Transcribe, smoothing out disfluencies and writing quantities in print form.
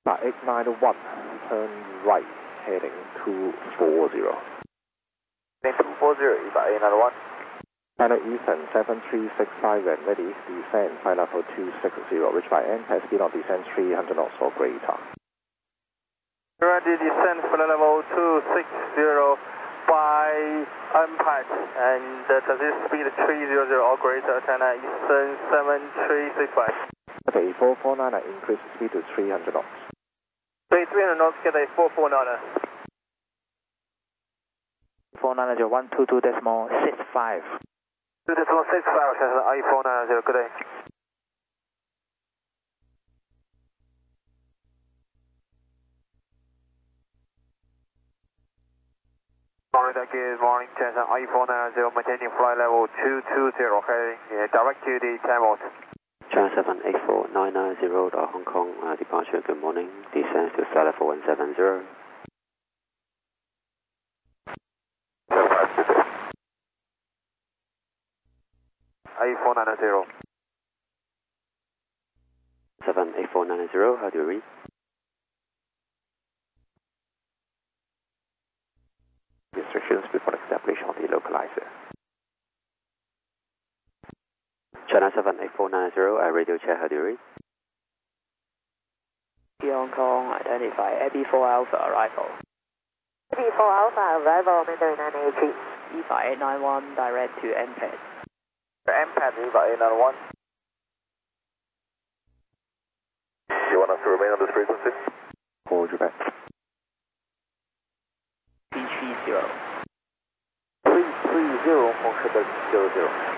891, turn right, heading 240. Heading 240, 891. China Eastern 7365 when ready, descend, flight level 260, reach by NPAD, speed on descent 300 knots or greater. Ready, descend, flight level 260 by NPAD, and transition speed 300 or greater, China Eastern 7365. Okay, 449, increase speed to 300 knots. 300 knots, get a 449. 490 122.65. 2.65, Cessna I490, good day. Good morning, Cessna I490, maintaining flight level 220, heading direct to the time out. China 784990 Hong Kong, departure, good morning, descend to flight level 170. I490. 78490, how do you read? Restrictions before establishment of the localizer. China 78490, radio check, how do you read? Hong Kong, identify Abbey 4 Alpha arrival. Abbey 4 Alpha arrival, Mandarin 983. EVA 891, direct to NPAD. NPAD, EVA 891. You want us to remain on this frequency? Hold you back. 330. 330, Foxtrot 00.